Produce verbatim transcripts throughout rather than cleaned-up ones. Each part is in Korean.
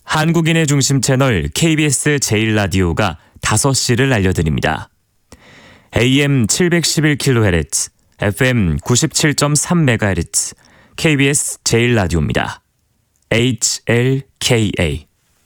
한국인의 중심 채널 케이비에스 제일 라디오가 다섯 시를 알려드립니다. 에이엠 칠백십일 킬로헤르츠, 에프엠 구십칠 점 삼 메가헤르츠, 케이비에스 제일 라디오입니다. 에이치엘케이에이.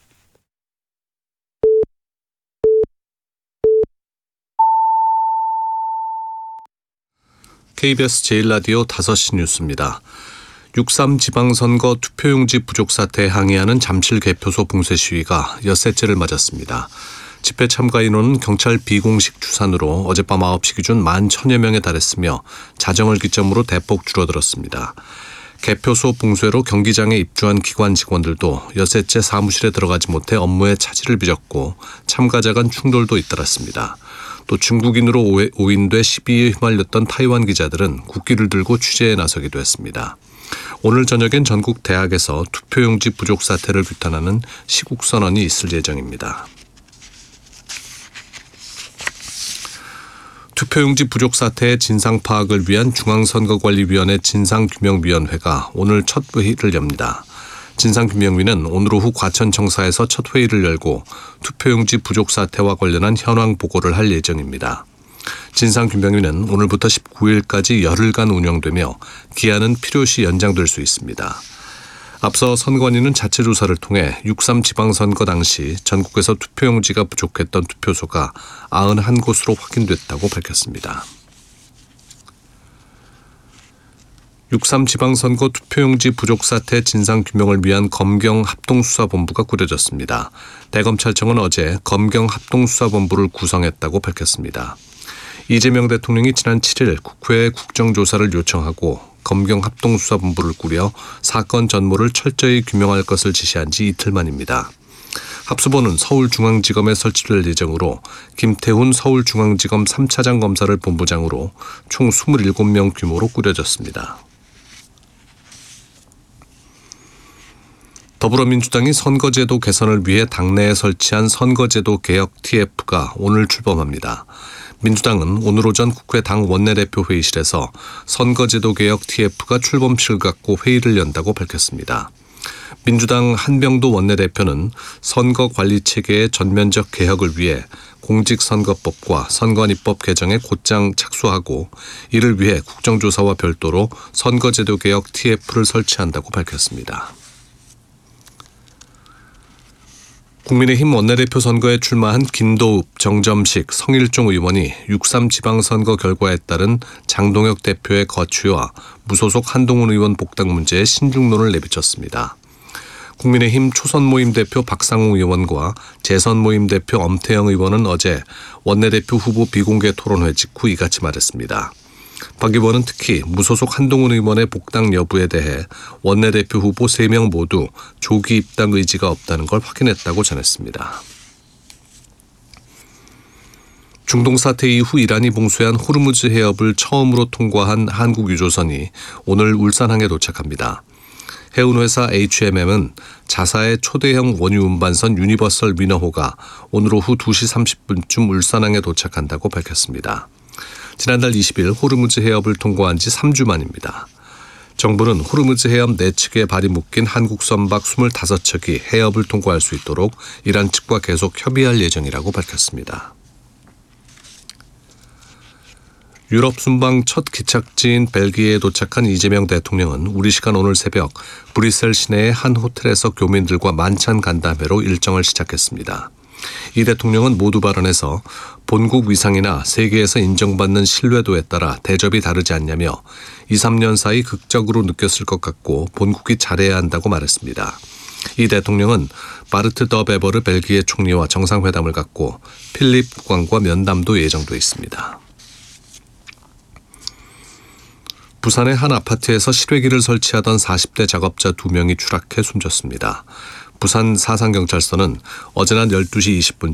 케이비에스 제일 라디오 다섯 시 뉴스입니다. 육삼 지방선거 투표용지 부족 사태에 항의하는 잠실 개표소 봉쇄 시위가 엿새째를 맞았습니다. 집회 참가 인원은 경찰 비공식 추산으로 어젯밤 아홉 시 기준 만 천여 명에 달했으며 자정을 기점으로 대폭 줄어들었습니다. 개표소 봉쇄로 경기장에 입주한 기관 직원들도 엿새째 사무실에 들어가지 못해 업무에 차질을 빚었고 참가자 간 충돌도 잇따랐습니다. 또 중국인으로 오인돼 시비에 휘말렸던 타이완 기자들은 국기를 들고 취재에 나서기도 했습니다. 오늘 저녁엔 전국 대학에서 투표용지 부족 사태를 규탄하는 시국선언이 있을 예정입니다. 투표용지 부족 사태의 진상 파악을 위한 중앙선거관리위원회 진상규명위원회가 오늘 첫 회의를 엽니다. 진상규명위는 오늘 오후 과천청사에서 첫 회의를 열고 투표용지 부족 사태와 관련한 현황 보고를 할 예정입니다. 진상규명위는 오늘부터 십구 일까지 열흘간 운영되며 기한은 필요시 연장될 수 있습니다. 앞서 선관위는 자체 조사를 통해 육삼 지방선거 당시 전국에서 투표용지가 부족했던 투표소가 구십일 곳으로 확인됐다고 밝혔습니다. 육삼 지방선거 투표용지 부족 사태 진상규명을 위한 검경합동수사본부가 꾸려졌습니다. 대검찰청은 어제 검경합동수사본부를 구성했다고 밝혔습니다. 이재명 대통령이 지난 칠 일 국회에 국정조사를 요청하고 검경합동수사본부를 꾸려 사건 전모를 철저히 규명할 것을 지시한 지 이틀 만입니다. 합수본은 서울중앙지검에 설치될 예정으로 김태훈 서울중앙지검 삼 차장 검사를 본부장으로 총 이십칠 명 규모로 꾸려졌습니다. 더불어민주당이 선거제도 개선을 위해 당내에 설치한 선거제도 개혁 티에프가 오늘 출범합니다. 민주당은 오늘 오전 국회 당 원내대표 회의실에서 선거제도 개혁 티에프가 출범식을 갖고 회의를 연다고 밝혔습니다. 민주당 한병도 원내대표는 선거관리체계의 전면적 개혁을 위해 공직선거법과 선관위법 개정에 곧장 착수하고 이를 위해 국정조사와 별도로 선거제도 개혁 티에프를 설치한다고 밝혔습니다. 국민의힘 원내대표 선거에 출마한 김도읍, 정점식, 성일종 의원이 육삼 지방선거 결과에 따른 장동혁 대표의 거취와 무소속 한동훈 의원 복당 문제에 신중론을 내비쳤습니다. 국민의힘 초선모임 대표 박상웅 의원과 재선모임 대표 엄태영 의원은 어제 원내대표 후보 비공개 토론회 직후 이같이 말했습니다. 박 의원은 특히 무소속 한동훈 의원의 복당 여부에 대해 원내대표 후보 세 명 모두 조기 입당 의지가 없다는 걸 확인했다고 전했습니다. 중동 사태 이후 이란이 봉쇄한 호르무즈 해협을 처음으로 통과한 한국 유조선이 오늘 울산항에 도착합니다. 해운회사 에이치엠엠은 자사의 초대형 원유 운반선 유니버설 위너호가 오늘 오후 두 시 삼십 분쯤 울산항에 도착한다고 밝혔습니다. 지난달 이십 일 호르무즈 해협을 통과한 지 삼 주 만입니다. 정부는 호르무즈 해협 내측에 발이 묶인 한국 선박 이십오 척이 해협을 통과할 수 있도록 이란 측과 계속 협의할 예정이라고 밝혔습니다. 유럽 순방 첫 기착지인 벨기에에 도착한 이재명 대통령은 우리 시간 오늘 새벽 브뤼셀 시내의 한 호텔에서 교민들과 만찬 간담회로 일정을 시작했습니다. 이 대통령은 모두 발언에서 본국 위상이나 세계에서 인정받는 신뢰도에 따라 대접이 다르지 않냐며 이, 삼 년 사이 극적으로 느꼈을 것 같고 본국이 잘해야 한다고 말했습니다. 이 대통령은 바르트 더 베버르 벨기에 총리와 정상회담을 갖고 필립 국왕과 면담도 예정돼 있습니다. 부산의 한 아파트에서 실외기를 설치하던 사십 대 작업자 두 명이 추락해 숨졌습니다. 부산 사상경찰서는 어제 낮 열두 시 이십 분쯤